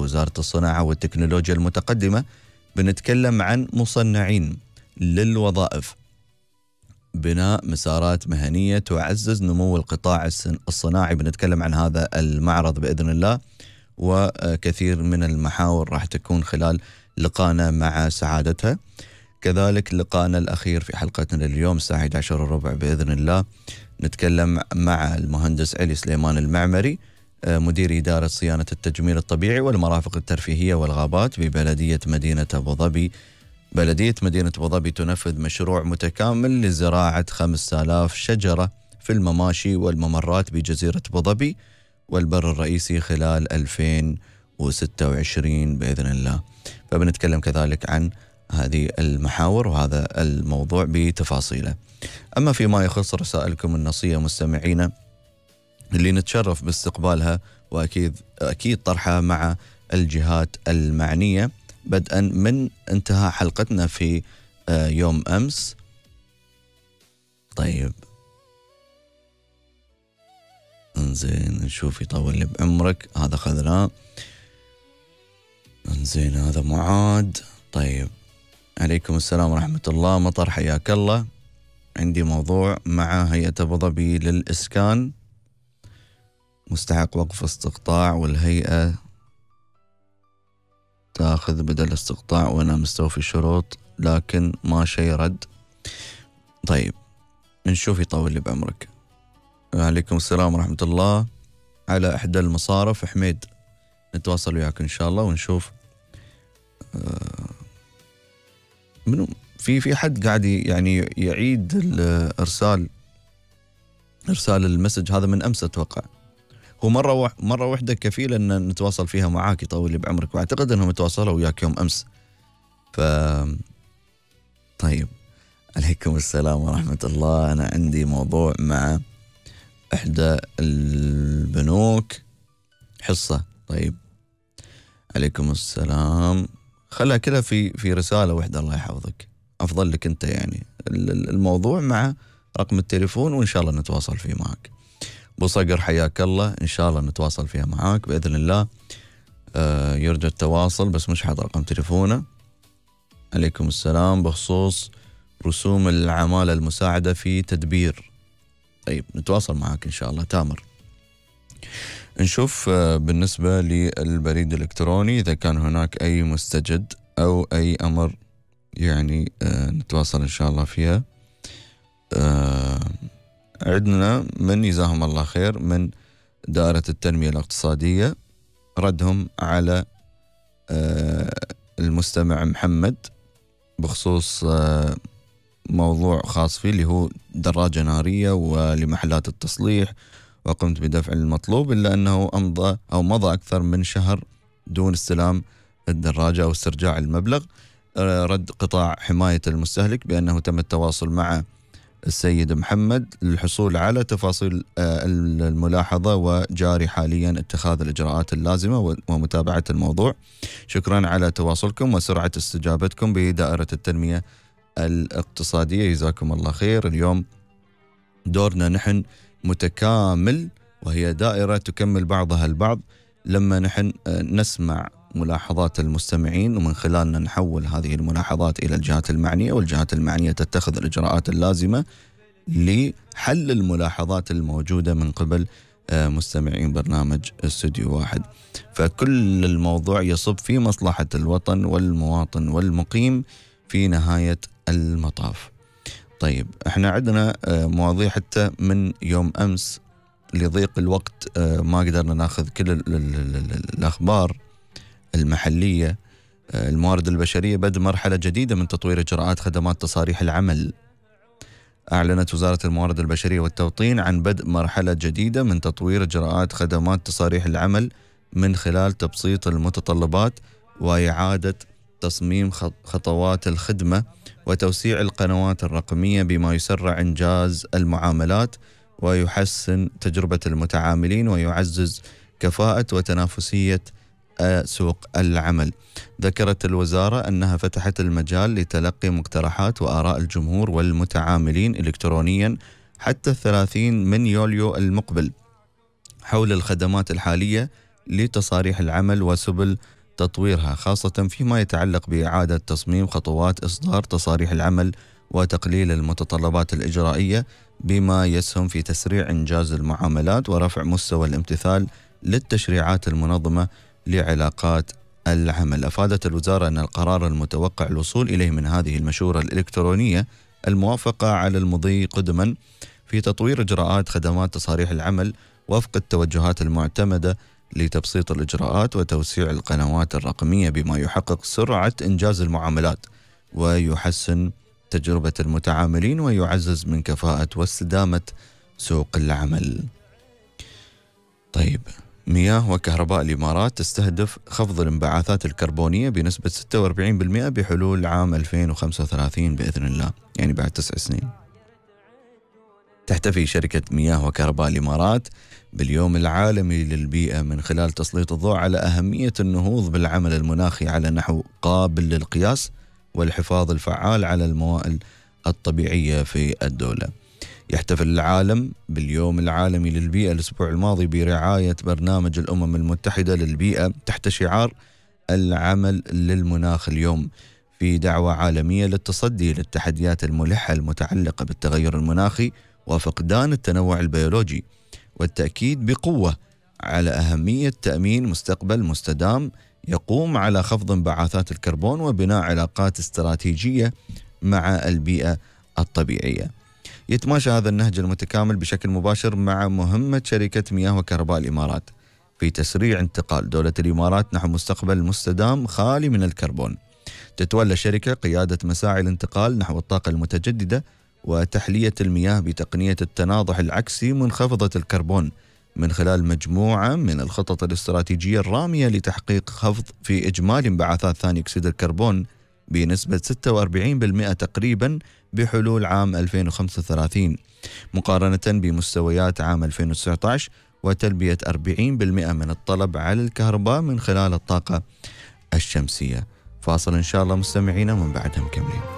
بوزارة الصناعة والتكنولوجيا المتقدمة. بنتكلم عن مصنعين للوظائف، بناء مسارات مهنية تعزز نمو القطاع الصناعي. بنتكلم عن هذا المعرض بإذن الله، وكثير من المحاور راح تكون خلال لقانا مع سعادتها. كذلك لقانا الأخير في حلقتنا اليوم الساعة 11:15 بإذن الله نتكلم مع المهندس علي سليمان المعمري، مدير إدارة صيانة التجميل الطبيعي والمرافق الترفيهية والغابات ببلدية مدينة أبو ظبي. بلدية مدينة أبو ظبي تنفذ مشروع متكامل لزراعة 5000 شجرة في المماشي والممرات بجزيرة أبو ظبي والبر الرئيسي خلال 2026 بإذن الله. فبنتكلم كذلك عن هذه المحاور وهذا الموضوع بتفاصيله. أما فيما يخص رسائلكم النصية مستمعينا اللي نتشرف باستقبالها وأكيد طرحها مع الجهات المعنية، بدءا من انتهاء حلقتنا في يوم أمس. طيب انزين نشوف يطول لي بعمرك، هذا خذناه. انزين هذا معاد. طيب عليكم السلام ورحمة الله. مطر حياك الله. عندي موضوع مع هيئة أبو ظبي للإسكان، مستحق وقف استقطاع والهيئة تاخذ بدل استقطاع وأنا مستوفي الشروط لكن ما شيء رد. طيب نشوف يطول لي بعمرك. عليكم السلام ورحمة الله. على إحدى المصارف حميد، نتواصل وياك إن شاء الله ونشوف. منو في حد قاعد يعني يعيد ارسال المسج هذا من امس اتوقع. هو مره واحده كفيله ان نتواصل فيها معاك يطول لي بعمرك، واعتقد انهم تواصلوا وياك يوم امس. طيب عليكم السلام ورحمه الله. انا عندي موضوع مع احدى البنوك حصه. طيب عليكم السلام. خلها كذا في رسالة واحدة الله يحفظك، أفضل لك أنت يعني الموضوع مع رقم التليفون وإن شاء الله نتواصل فيه معك. أبو صقر حياك الله، إن شاء الله نتواصل فيها معك بإذن الله. يرجى التواصل بس مش حاط رقم تليفونه. عليكم السلام. بخصوص رسوم العمالة المساعدة في تدبير. طيب نتواصل معك إن شاء الله. تامر نشوف بالنسبة للبريد الإلكتروني إذا كان هناك أي مستجد أو أي أمر يعني نتواصل إن شاء الله فيها. عندنا من جزاهم الله خير من دائرة التنمية الاقتصادية ردهم على المستمع محمد بخصوص موضوع خاص فيه اللي هو دراجة نارية ولمحلات التصليح، وقمت بدفع المطلوب إلا أنه مضى أكثر من شهر دون استلام الدراجة أو استرجاع المبلغ. رد قطاع حماية المستهلك بأنه تم التواصل مع السيد محمد للحصول على تفاصيل الملاحظة، وجاري حاليا اتخاذ الإجراءات اللازمة ومتابعة الموضوع. شكرا على تواصلكم وسرعة استجابتكم بدائرة التنمية الاقتصادية، جزاكم الله خير. اليوم دورنا نحن متكامل وهي دائرة تكمل بعضها البعض، لما نحن نسمع ملاحظات المستمعين ومن خلالنا نحول هذه الملاحظات إلى الجهات المعنية، والجهات المعنية تتخذ الإجراءات اللازمة لحل الملاحظات الموجودة من قبل مستمعين برنامج استوديو واحد. فكل الموضوع يصب في مصلحة الوطن والمواطن والمقيم في نهاية المطاف. طيب احنا عندنا مواضيع حتى من يوم أمس لضيق الوقت ما قدرنا ناخذ كل الأخبار المحلية. الموارد البشرية بدء مرحلة جديدة من تطوير إجراءات خدمات تصاريح العمل. أعلنت وزارة الموارد البشرية والتوطين عن بدء مرحلة جديدة من تطوير إجراءات خدمات تصاريح العمل من خلال تبسيط المتطلبات وإعادة تصميم خطوات الخدمة وتوسيع القنوات الرقمية بما يسرع إنجاز المعاملات ويحسن تجربة المتعاملين ويعزز كفاءة وتنافسية سوق العمل. ذكرت الوزارة أنها فتحت المجال لتلقي مقترحات وآراء الجمهور والمتعاملين إلكترونيا حتى 30 من يوليو المقبل حول الخدمات الحالية لتصاريح العمل وسبل تطويرها، خاصة فيما يتعلق بإعادة تصميم خطوات إصدار تصاريح العمل وتقليل المتطلبات الإجرائية، بما يسهم في تسريع إنجاز المعاملات ورفع مستوى الامتثال للتشريعات المنظمة لعلاقات العمل. أفادت الوزارة أن القرار المتوقع الوصول إليه من هذه المشورة الإلكترونية الموافقة على المضي قدما في تطوير إجراءات خدمات تصاريح العمل وفق التوجهات المعتمدة لتبسيط الإجراءات وتوسيع القنوات الرقمية، بما يحقق سرعة إنجاز المعاملات ويحسن تجربة المتعاملين ويعزز من كفاءة واستدامة سوق العمل. طيب، مياه وكهرباء الإمارات تستهدف خفض الانبعاثات الكربونية بنسبة 46% بحلول عام 2035 بإذن الله، يعني بعد 9 سنين. تحتفي شركة مياه وكهرباء الإمارات باليوم العالمي للبيئة من خلال تسليط الضوء على أهمية النهوض بالعمل المناخي على نحو قابل للقياس والحفاظ الفعال على الموارد الطبيعية في الدولة. يحتفل العالم باليوم العالمي للبيئة الأسبوع الماضي برعاية برنامج الأمم المتحدة للبيئة تحت شعار العمل للمناخ اليوم، في دعوة عالمية للتصدي للتحديات الملحة المتعلقة بالتغير المناخي وفقدان التنوع البيولوجي، والتأكيد بقوة على أهمية تأمين مستقبل مستدام يقوم على خفض انبعاثات الكربون وبناء علاقات استراتيجية مع البيئة الطبيعية. يتماشى هذا النهج المتكامل بشكل مباشر مع مهمة شركة مياه وكهرباء الإمارات في تسريع انتقال دولة الإمارات نحو مستقبل مستدام خالي من الكربون. تتولى الشركة قيادة مساعي الانتقال نحو الطاقة المتجددة وتحلية المياه بتقنية التناضح العكسي منخفضة الكربون من خلال مجموعة من الخطط الاستراتيجية الرامية لتحقيق خفض في إجمالي انبعاثات ثاني أكسيد الكربون بنسبة 46% تقريبا بحلول عام 2035 مقارنة بمستويات عام 2019، وتلبية 40% من الطلب على الكهرباء من خلال الطاقة الشمسية. فاصل إن شاء الله مستمعينا، من بعدها مكملين.